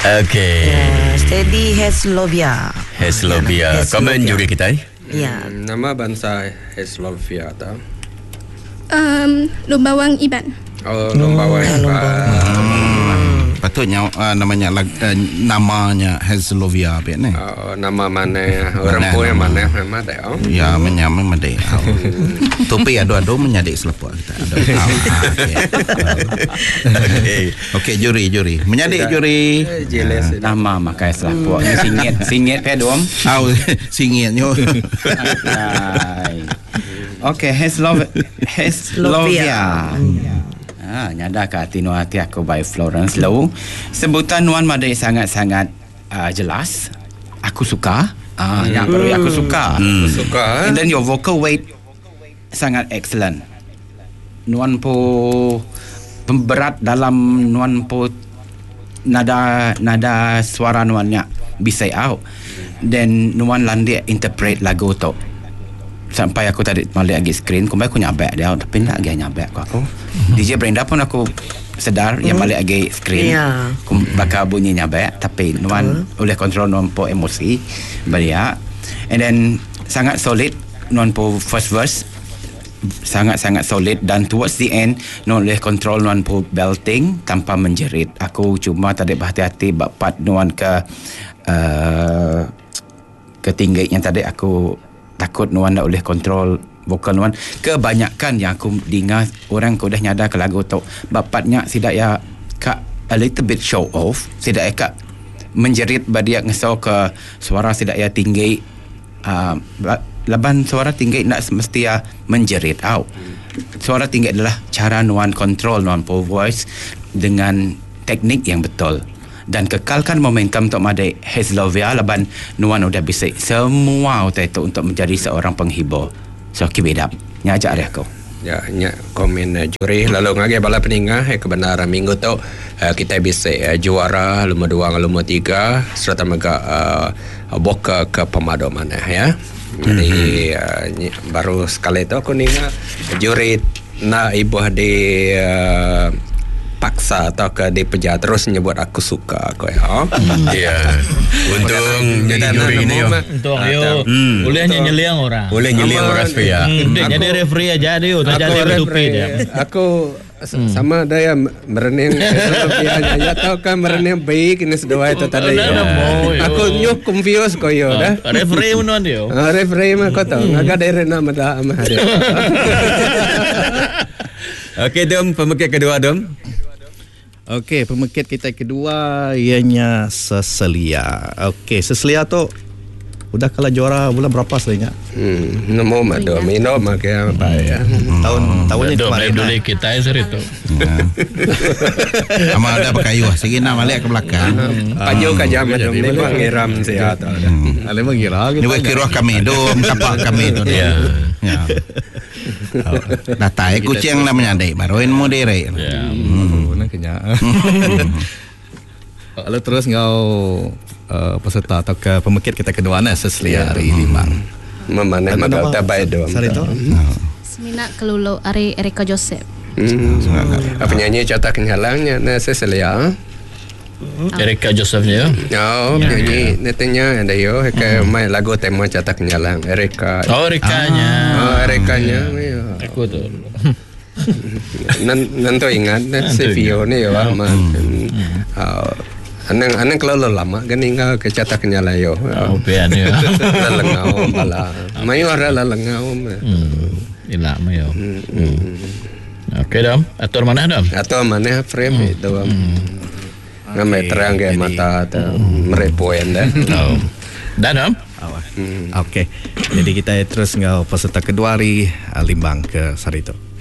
Okey. Steady Heslovia. Komen juri kita. Ya. Nama bangsa Heslovia tak? Lumbawang Iban. Oh, Lumbawang. Patutnya namanya Heslovia apa ni? Nama mana orang pun yang mana memang ada. Ya, menyamai made. Topi ado-ado menyadik selepuk kita. Okey, juri. Menyadik juri. Nama makai selepuk. Singit pedom. Singitnya. Okey, Heslovia. Nyada ke hati aku by Florence Low. Sebutan Nuan Madai sangat-sangat jelas. Aku suka. Yang baru aku suka. Suka. And then your vocal weight sangat excellent. Nuan po pemberat dalam Nuan po nada suara Nuannya bisa out. Then Nuan landia interpret lagu tu. Sampai aku tadi melihat lagi screen, kemudian aku nyabek dia, tapi tak lagi nyabek aku. DJ Brenda pun aku sedar yang balik lagi screen. Aku bakal bunyi nyabek, tapi Nuan boleh kontrol Nuan po emosi beria. And then sangat solid Nuan po first verse. Sangat-sangat solid, dan towards the end Nuan boleh kontrol Nuan po belting tanpa menjerit. Aku cuma tadi berhati-hati bapak Nuan ketinggi yang tadi aku takut Nuan tak boleh kontrol vokal Nuan. Kebanyakan yang aku dengar orang kau dah nyadar ke lagu tu bapaknya tidak ya kak a little bit show off, tidak ya kak menjerit badia ngesau ke suara tidak ya tinggi, laban suara tinggi nak mesti ya menjerit out. Suara tinggi adalah cara Nuan kontrol Nuan po voice dengan teknik yang betul, dan kekalkan momentum untuk Madai Heslovia. Laban Nuan udah bisa semua itu untuk menjadi seorang penghibur. So keep it up. Nyajak dia aku. Ya, komen juri lalu ngage bala peningah kebenaran minggu tu kita bisa juara luma 2 luma 3 serta mega boka ke pemadaman ya. Jadi baru sekali tu aku ninga juri na ibu di paksa atau ke di penjara terus nyebut aku suka aku ya. Ya. Untung jadi juri ini yo. Untung yo. Boleh nyeliang orang. Boleh nyeliang orang supaya. Jadi referee aja dia, tak jadi stupid dia. Aku sama daya mereneng ya tahu kan mereneng baik ini sedua itu tadi. Aku nyuk confuse ko yo dah. Referee unon dia. Referee mah ko tahu ngaga dari nama dah mah dia. Okey Dom, pemekit kedua Dom. Okey, pemekit kita kedua ianya Seselia. Okey, Seselia tu udah kalah juara bulan berapa sebenarnya? Namo mado minum makai apa ya. Tahunnya kemarin dulu kita itu. Ama ada berkayu segina balik ke belakang. Panjau ka jam dom ni pangiram sihat. Ale mengira gitu. Ni kira kami dom kapak kami tu. Ya. Data kucing namanya dai baruin modere. Ya. Nak kenya. Lalu terus kau peserta atau ke pemekit kita kedua Seselia hari Limang. Memanah magal tabai dom. Semina kelulu Ari Erika Joseph. Apa nyanyi cetak kenyalangnya Seselia? Erika Josephnya. Oh, nyanyi netenya ada yo kayak main lagu tema cetak kenyalang Erika. Oh, Erikanya. Oh, Erikanya. Aku tu. Nanti ingat si Vio ni ya, Anang kalau lama kan tinggal ke cetak kenyalang yo. Oh, pian ya. Lelengau bala. Mayu ada lelengau. Ilah mayu. Okey Dom, atur mana Dom? Atur mana frame itu. Ngamai terang ke mata atau merepoin dah. Dah Dom? Okey. Jadi kita terus ngau peserta kedua hari Limbang ke Sarito.